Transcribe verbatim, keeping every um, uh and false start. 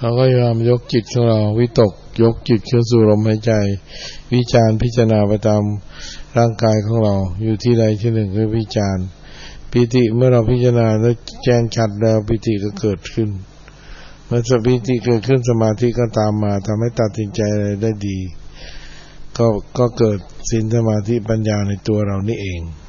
เราก็พยายามยกจิตของเราวิตกยกจิตเข้าสู่ลมหายใจวิจารพิจารณาไปตามร่างกายของเราอยู่ที่ใดที่หนึ่งก็วิจารปิติเมื่อเราพิจารณาแล้วแจ้งชัดแล้วปิติก็เกิดขึ้นเมื่อสปิติเกิดขึ้นสมาธิก็ตามมาทำให้ตัดสินใจได้ดีก็ก็เกิดศีลสมาธิปัญญาในตัวเรานี่เอง